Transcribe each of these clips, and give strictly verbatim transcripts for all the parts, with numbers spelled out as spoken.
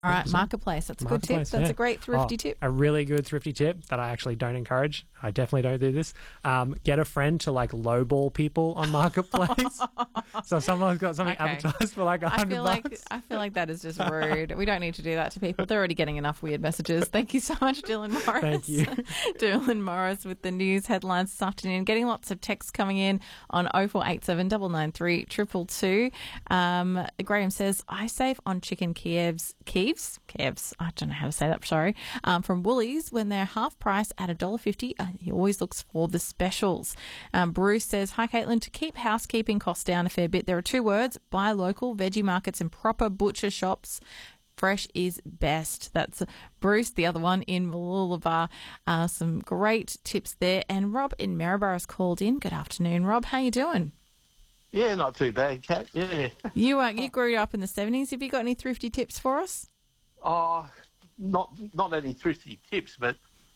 All right, Marketplace. That's a good tip. That's yeah. a great thrifty oh, tip. A really good thrifty tip that I actually don't encourage. I definitely don't do this. Um, get a friend to like lowball people on Marketplace. So if someone's got something Okay. advertised for like a I hundred feel like bucks. I feel like that is just rude. We don't need to do that to people. They're already getting enough weird messages. Thank you so much, Dylan Morris. Thank you. Dylan Morris with the news headlines this afternoon. Getting lots of texts coming in on oh four eight seven, nine nine three, two two two. Um, Graham says, I save on chicken Kievs, Kievs, Kievs, I don't know how to say that, sorry, um, from Woolies when they're half price at one dollar fifty. Uh, he always looks for the specials. Um, Bruce says, hi Caitlin, to keep housekeeping costs down a fair bit, there are two words: buy local, veggie markets and proper butcher shops. Fresh is best. That's Bruce, the other one in Mooloolaba. Uh, some great tips there. And Rob in Maryborough has called in. Good afternoon, Rob. How you doing? Yeah, not too bad, Kat. Yeah. You uh, you grew up in the seventies. Have you got any thrifty tips for us? Oh, not not any thrifty tips, but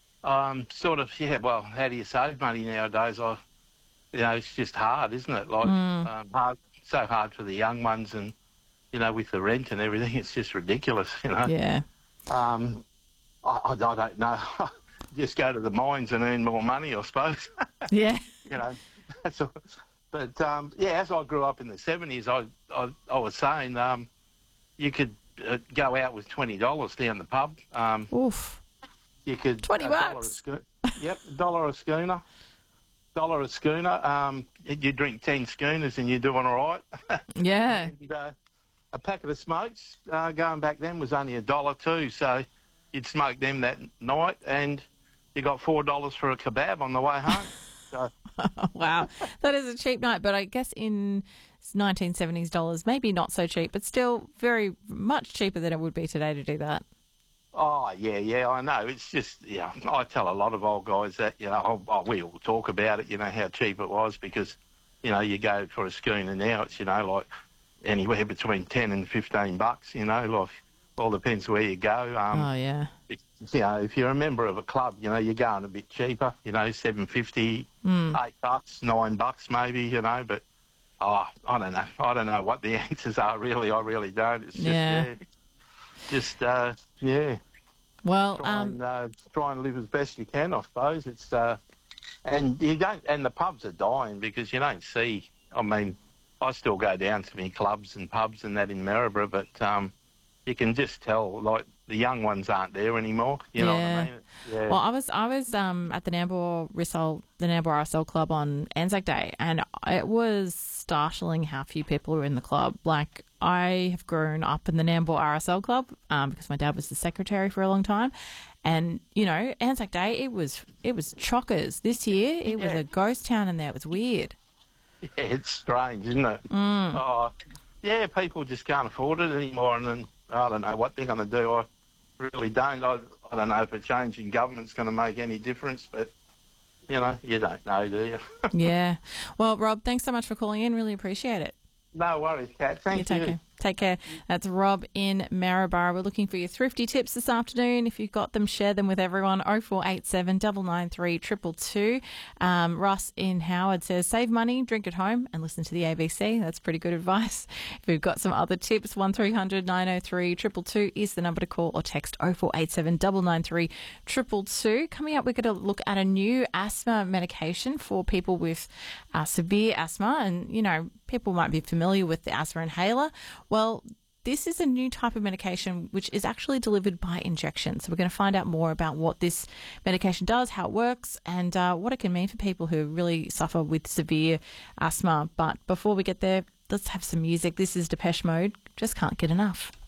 um, sort of, yeah, well, how do you save money nowadays? I, you know, it's just hard, isn't it? Like, Mm. um, hard, so hard for the young ones, and, you know, with the rent and everything, it's just ridiculous, you know. Yeah. Um, I, I, I don't know. Just go to the mines and earn more money, I suppose. Yeah. You know, that's all. But, um, yeah, as I grew up in the seventies, I, I, I was saying um, you could uh, go out with twenty dollars down the pub. Um, Oof. you could twenty a dollar bucks. a scho- Yep, a dollar a schooner. Dollar a schooner. Um, you drink ten schooners and you're doing all right. Yeah. And, uh, a packet of smokes, uh, going back then, was only a dollar too. So you'd smoke them that night and you got four dollars for a kebab on the way home. So, Wow. That is a cheap night, but I guess in nineteen seventies dollars, maybe not so cheap, but still very much cheaper than it would be today to do that. oh, yeah, yeah, I know. It's just, yeah, I tell a lot of old guys that, you know, oh, oh, we all talk about it, you know, how cheap it was because, you know, you go for a schooner now, it's, you know, like anywhere between ten and fifteen bucks, you know, like all depends where you go. Um, Oh, yeah. it- you know, if you're a member of a club, you know, you're going a bit cheaper, you know, seven fifty, Mm. eight bucks, nine bucks maybe, you know, but, oh, I don't know. I don't know what the answers are, really. I really don't. It's just, Yeah. yeah, just, uh, yeah, Well, try, um, and, uh, try and live as best you can, I suppose. It's, uh, and you don't, and the pubs are dying because you don't see, I mean, I still go down to me clubs and pubs and that in Maryborough, but, um, you can just tell, like, the young ones aren't there anymore. You know what Yeah. I mean? Yeah. well, I was I was um, at the Nambour Rissol, the Nambour R S L Club on Anzac Day, and it was startling how few people were in the club. Like, I have grown up in the Nambour R S L Club um, because my dad was the secretary for a long time, and you know, Anzac Day it was it was chockers. This year it was Yeah. a ghost town, and there it was weird. Yeah, it's strange, isn't it? Mm. Oh, yeah, people just can't afford it anymore, and then I don't know what they're going to do. I really don't. I, I don't know if a change in government's going to make any difference, but, you know, you don't know, do you? Yeah. Well, Rob, thanks so much for calling in. Really appreciate it. No worries, Kat. Thank You take you. care. Take care. That's Rob in Maryborough. We're looking for your thrifty tips this afternoon. If you've got them, share them with everyone. oh four eight seven, nine nine three, two two two. Um, Ross in Howard says, save money, drink at home, and listen to the A B C. That's pretty good advice. If we've got some other tips, one three hundred, nine oh three, two two two is the number to call, or text oh four eight seven, nine nine three, two two two. Coming up, we're going to look at a new asthma medication for people with uh, severe asthma. And, you know, people might be familiar with the asthma inhaler. Well, this is a new type of medication which is actually delivered by injection. So we're going to find out more about what this medication does, how it works, and uh, what it can mean for people who really suffer with severe asthma. But before we get there, let's have some music. This is Depeche Mode. Just can't get enough.